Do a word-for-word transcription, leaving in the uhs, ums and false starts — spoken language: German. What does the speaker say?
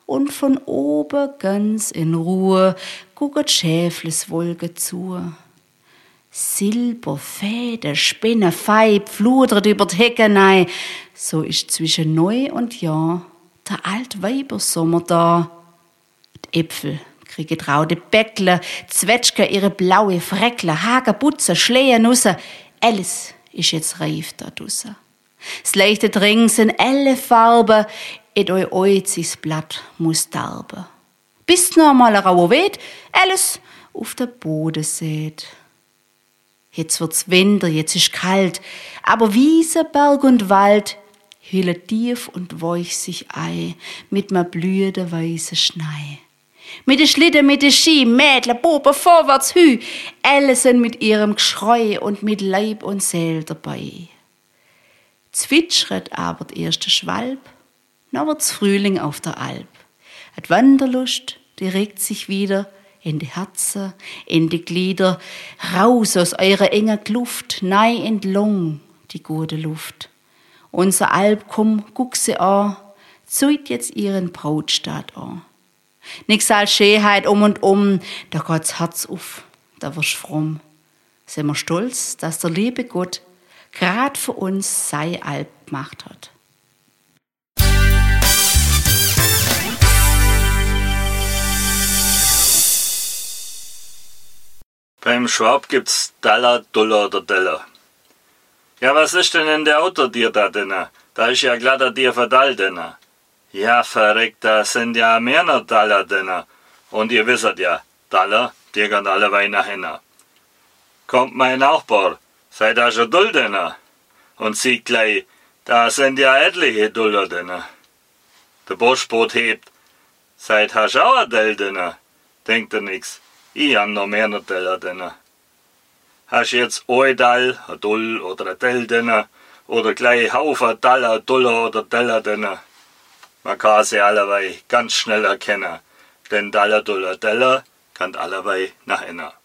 und von oben ganz in Ruhe gucket Schäfles Wolke zu. Silber, Fäden, Spinne, Feib, fludert über die Heckenei. So ist zwischen Neu und Jahr der alt Weibersommer da. Die Äpfel kriegen raude Bäckle, Zwetschgen ihre blaue Freckle, Hagerbutze, Schleiernusse. Alles ist jetzt reif da draussen. Das leichte Rings in alle Farben, et oi oizis Blatt muss darben. Bis noch mal rauer weht, alles auf der Boden seht. Jetzt wird's Winter, jetzt ist kalt, aber Wiese, Berg und Wald hüllen tief und weich sich ei mit ma blühende weiße Schnei. Mit de Schlitten, mit de Ski, Mädle, Buben, vorwärts, hü, alle sind mit ihrem Geschrei und mit Leib und Seel dabei. Zwitschert aber der erste Schwalb, noch wird's Frühling auf der Alp. Die Wanderlust, die regt sich wieder in die Herzen, in die Glieder, raus aus eurer engen Kluft, nei in die Lung, die gute Luft. Unser Alp, komm, guck sie an, zeigt jetzt ihren Brautstaat an. Nix als Schönheit um und um, da geht's Herz auf, da wirst fromm. Sind wir stolz, dass der liebe Gott grad für uns sei Alp gemacht hat. Beim Schwab gibt's Dollar, Dollar oder Dollar. Ja, was ist denn in der Auto dir da drinnen? Da ist ja glatter dir verdall drinnen. Ja, verreckt, da sind ja mehr noch Dollar drinnen. Und ihr wisst ja, Dollar, die gehen alle weit nach hinten. Kommt mein Nachbar, seid da schon Dull drinnen? Und sieht gleich, da sind ja etliche Dollar drinnen. Der Buschboot hebt, seid hast auch ein Dell drinnen? Denkt er nix. Ich hab noch mehr Teller drinnen. Hast jetzt ein Dall, ein Dull oder ein Dell drinnen? Oder gleich Haufen Daller, Duller oder Teller drinnen? Man kann sie allerweil ganz schnell erkennen. Denn Daller, Duller, Teller kann allerweil nach innen.